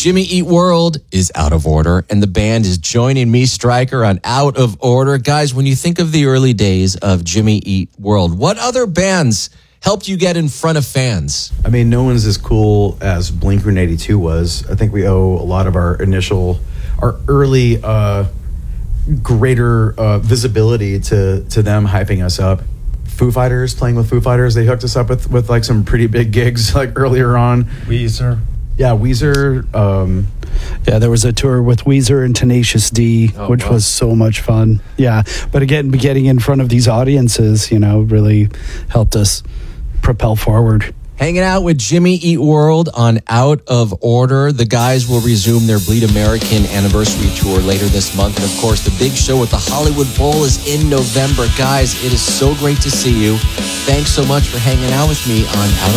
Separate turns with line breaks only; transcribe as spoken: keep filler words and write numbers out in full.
Jimmy Eat World is Out of Order, and the band is joining me, Stryker, on Out of Order. Guys, when you think of the early days of Jimmy Eat World, what other bands helped you get in front of fans?
I mean, no one's as cool as Blink one eighty-two was. I think we owe a lot of our initial, our early uh, greater uh, visibility to, to them hyping us up. Foo Fighters, playing with Foo Fighters, they hooked us up with, with like some pretty big gigs like earlier on.
Weezer.
Yeah, Weezer. Um,
yeah, there was a tour with Weezer and Tenacious D, oh, which wow. was so much fun. Yeah, but again, getting in front of these audiences, you know, really helped us propel forward.
Hanging out with Jimmy Eat World on Out of Order. The guys will resume their Bleed American anniversary tour later this month. And of course, the big show at the Hollywood Bowl is in November. Guys, it is so great to see you. Thanks so much for hanging out with me on Out of